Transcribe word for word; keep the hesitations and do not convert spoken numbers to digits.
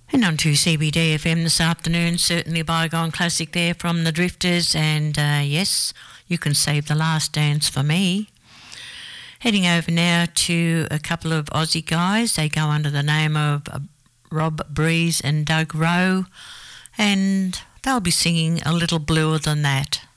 And on to C B D F M this afternoon, certainly Bygone Classic there from the Drifters, and uh, yes, you can save the last dance for me. Heading over now to a couple of Aussie guys. They go under the name of uh, Rob Breeze and Doug Rowe, and they'll be singing A Little Bluer Than That.